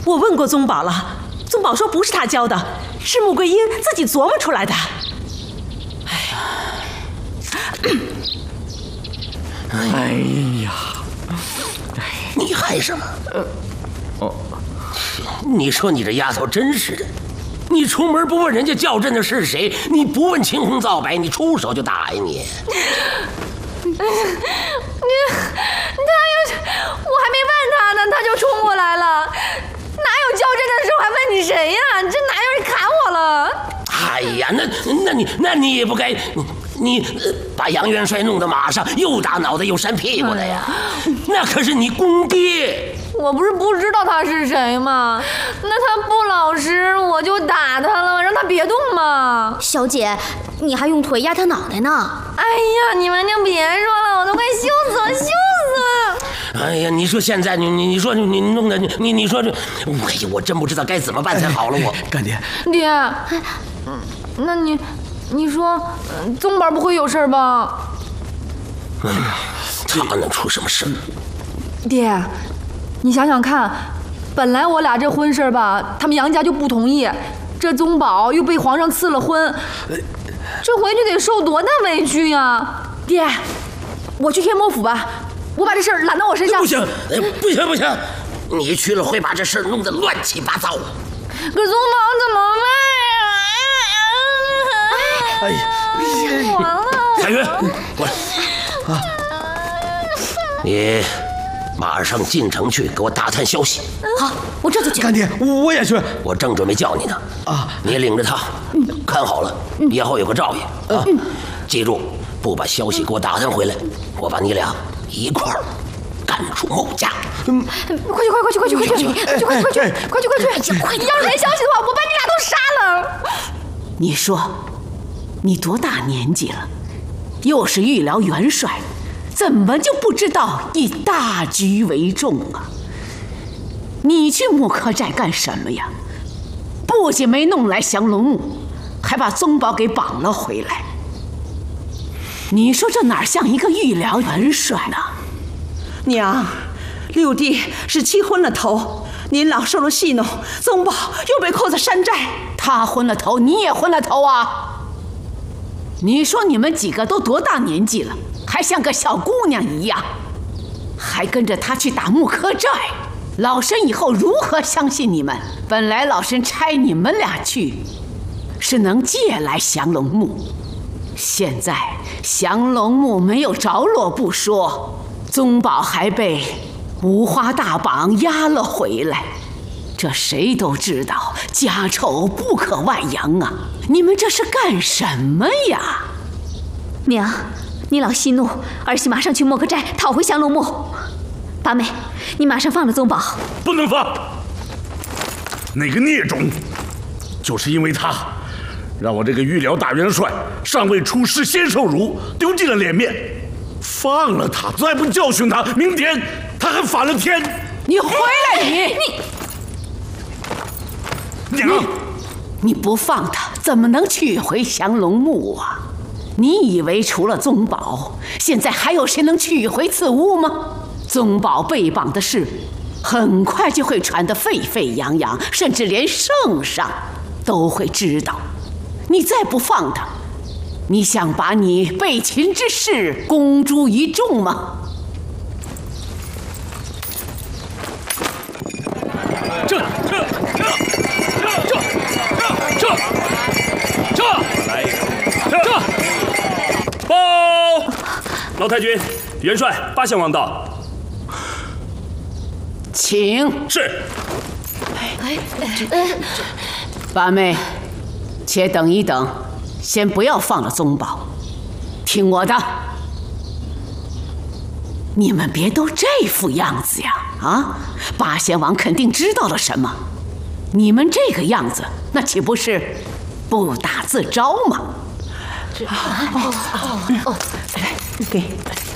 我问过宗保了，宗保说不是他教的，是穆桂英自己琢磨出来的。 哎呀， 你害什么？你说你这丫头真是的，你出门不问人家叫阵的是谁，你不问青红皂白，你出手就打呀你！ 我还没问他呢，他就冲过来了。哪有较真的时候还问你谁呀？这哪有人砍我了？ 哎呀，那你也不该，你把杨元帅弄到马上，又打脑袋又扇屁股的呀！那可是你公爹。 我不是不知道他是谁吗？那他不老实，我就打他了，让他别动嘛。 小姐，你还用腿压他脑袋呢？ 哎呀，你们就别说了，我都快羞死了，羞死了！ 哎呀，你说现在你说你弄的你说这，哎呀，我真不知道该怎么办才好了。我干爹， 爹，那你说，宗保不会有事吧？ 哎呀，他能出什么事？ 爹，你想想看，本来我俩这婚事吧，他们杨家就不同意，这宗保又被皇上赐了婚，这回去得受多大委屈呀！爹，我去天魔府吧，我把这事儿揽到我身上。 不行，不行，你去了会把这事儿弄得乱七八糟。 可宗保怎么办呀？ 哎呀， 完了！ 彩云，过来啊！你马上进城去给我打探消息。 好，我这就去。 干爹，我也去。 我正准备叫你呢。啊，你领着他，看好了，以后有个照应啊。记住，不把消息给我打探回来，我把你俩一块儿赶出穆家。 快去！你要是没消息的话，我把你俩都杀了。 你说，你多大年纪了？又是御辽元帅，怎么就不知道以大局为重啊？你去木柯寨干什么呀？不仅没弄来降龙木，还把宗保给绑了回来。你说这哪像一个御辽元帅呢？ 娘，六弟是气昏了头，您老受了戏弄，宗保又被扣在山寨。 他昏了头，你也昏了头啊！你说你们几个都多大年纪了，还像个小姑娘一样，还跟着他去打木柯寨。老身以后如何相信你们？本来老身差你们俩去，是能借来降龙木。现在降龙木没有着落不说，宗保还被五花大绑押了回来。这谁都知道，家丑不可外扬啊！你们这是干什么呀？ 娘，你老息怒，儿媳马上去莫柯寨讨回降龙木。八妹，你马上放了宗保。 不能放！那个孽种，就是因为他，让我这个御辽大元帅尚未出师先受辱，丢尽了脸面。放了他，再不教训他，明天他还反了天！ 你回来！ 娘， 你不放他，怎么能取回降龙木啊？你以为除了宗保，现在还有谁能取回此物吗？宗保被绑的事，很快就会传得沸沸扬扬，甚至连圣上都会知道。你再不放他，你想把你被擒之事公诸于众吗？ 这！报！老太君，元帅八相王到。 请。 是。 八妹，且等一等，先不要放了宗保，听我的。你们别都这副样子呀！啊，八仙王肯定知道了什么。你们这个样子，那岂不是不打自招吗？ 给。